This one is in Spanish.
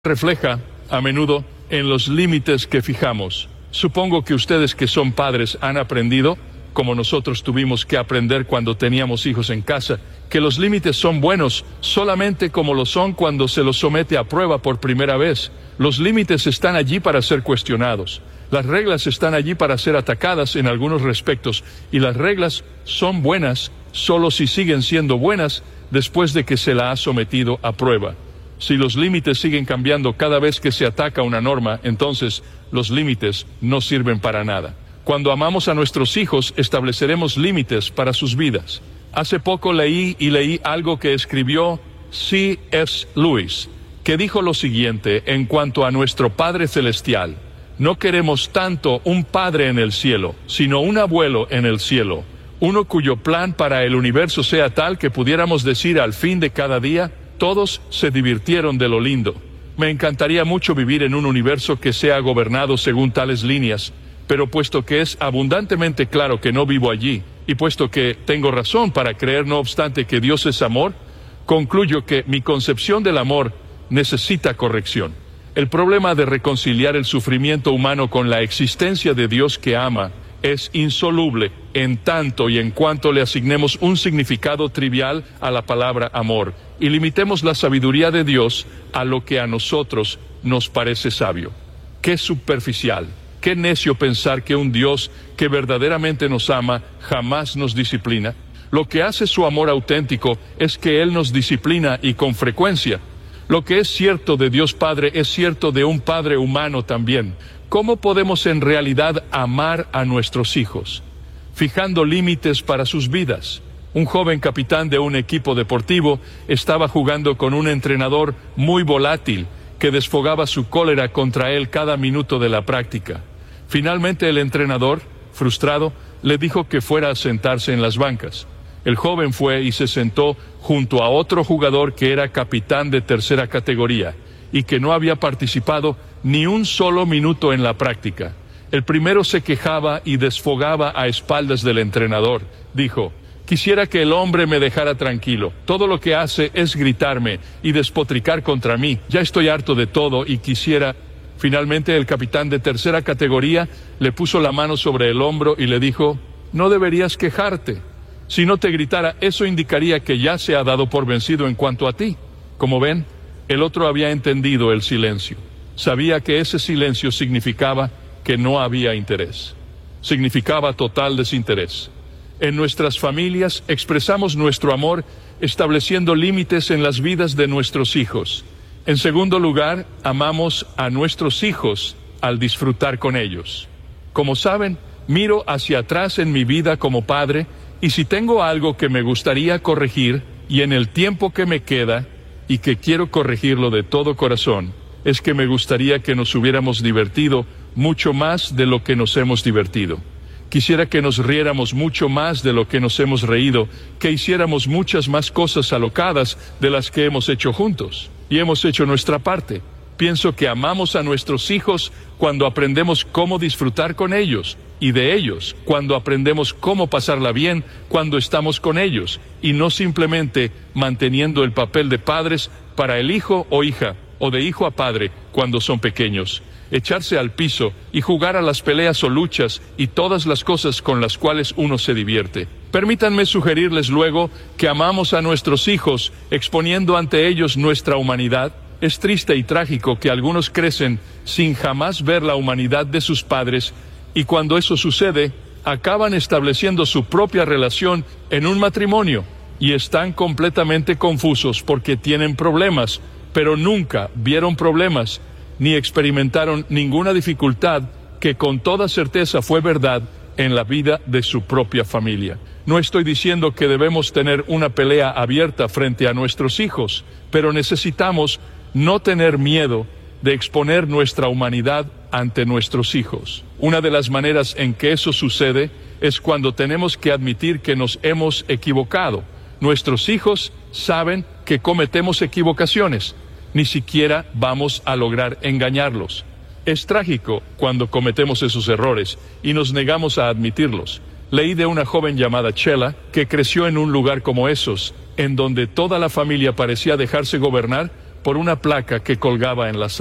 refleja a menudo en los límites que fijamos. Supongo que ustedes que son padres han aprendido, como nosotros tuvimos que aprender cuando teníamos hijos en casa, que los límites son buenos solamente como lo son cuando se los somete a prueba por primera vez. Los límites están allí para ser cuestionados. Las reglas están allí para ser atacadas en algunos respectos, y las reglas son buenas solo si siguen siendo buenas después de que se la ha sometido a prueba. Si los límites siguen cambiando cada vez que se ataca una norma, entonces los límites no sirven para nada. Cuando amamos a nuestros hijos, estableceremos límites para sus vidas. Hace poco leí algo que escribió C.S. Lewis, que dijo lo siguiente en cuanto a nuestro Padre Celestial: no queremos tanto un Padre en el cielo, sino un abuelo en el cielo, uno cuyo plan para el universo sea tal que pudiéramos decir al fin de cada día: todos se divirtieron de lo lindo. Me encantaría mucho vivir en un universo que sea gobernado según tales líneas, pero puesto que es abundantemente claro que no vivo allí, y puesto que tengo razón para creer no obstante que Dios es amor, concluyo que mi concepción del amor necesita corrección. El problema de reconciliar el sufrimiento humano con la existencia de Dios que ama es insoluble en tanto y en cuanto le asignemos un significado trivial a la palabra amor y limitemos la sabiduría de Dios a lo que a nosotros nos parece sabio. ¡Qué superficial! ¡Qué necio pensar que un Dios que verdaderamente nos ama jamás nos disciplina! Lo que hace su amor auténtico es que Él nos disciplina, y con frecuencia. Lo que es cierto de Dios Padre es cierto de un Padre humano también. ¿Cómo podemos en realidad amar a nuestros hijos? Fijando límites para sus vidas. Un joven capitán de un equipo deportivo estaba jugando con un entrenador muy volátil que desfogaba su cólera contra él cada minuto de la práctica. Finalmente el entrenador, frustrado, le dijo que fuera a sentarse en las bancas. El joven fue y se sentó junto a otro jugador que era capitán de tercera categoría y que no había participado ni un solo minuto en la práctica. El primero se quejaba y desfogaba a espaldas del entrenador. Dijo: quisiera que el hombre me dejara tranquilo. Todo lo que hace es gritarme y despotricar contra mí. Ya estoy harto de todo y quisiera... Finalmente el capitán de tercera categoría le puso la mano sobre el hombro y le dijo: no deberías quejarte. Si no te gritara, eso indicaría que ya se ha dado por vencido en cuanto a ti. Como ven, el otro había entendido el silencio. Sabía que ese silencio significaba que no había interés. Significaba total desinterés. En nuestras familias expresamos nuestro amor estableciendo límites en las vidas de nuestros hijos. En segundo lugar, amamos a nuestros hijos al disfrutar con ellos. Como saben, miro hacia atrás en mi vida como padre, y si tengo algo que me gustaría corregir, y en el tiempo que me queda, y que quiero corregirlo de todo corazón, es que me gustaría que nos hubiéramos divertido mucho más de lo que nos hemos divertido. Quisiera que nos riéramos mucho más de lo que nos hemos reído, que hiciéramos muchas más cosas alocadas de las que hemos hecho juntos. Y hemos hecho nuestra parte. Pienso que amamos a nuestros hijos cuando aprendemos cómo disfrutar con ellos, y de ellos cuando aprendemos cómo pasarla bien cuando estamos con ellos, y no simplemente manteniendo el papel de padres para el hijo o hija, o de hijo a padre cuando son pequeños. Echarse al piso y jugar a las peleas o luchas y todas las cosas con las cuales uno se divierte. Permítanme sugerirles luego que amamos a nuestros hijos exponiendo ante ellos nuestra humanidad. Es triste y trágico que algunos crecen sin jamás ver la humanidad de sus padres, y cuando eso sucede, acaban estableciendo su propia relación en un matrimonio y están completamente confusos porque tienen problemas, pero nunca vieron problemas ni experimentaron ninguna dificultad que con toda certeza fue verdad en la vida de su propia familia. No estoy diciendo que debemos tener una pelea abierta frente a nuestros hijos, pero necesitamos no tener miedo de exponer nuestra humanidad ante nuestros hijos. Una de las maneras en que eso sucede es cuando tenemos que admitir que nos hemos equivocado. Nuestros hijos saben que cometemos equivocaciones. Ni siquiera vamos a lograr engañarlos. Es trágico cuando cometemos esos errores y nos negamos a admitirlos. Leí de una joven llamada Chela que creció en un lugar como esos, en donde toda la familia parecía dejarse gobernar por una placa que colgaba en la sala.